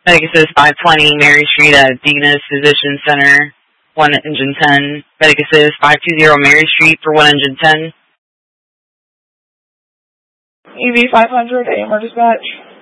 Medic Assist 520 Mary Street at Dignus Physician Center, 1 engine 10. Medic Assist 520 Mary Street for 1 engine 10. EV 500, AMR dispatch.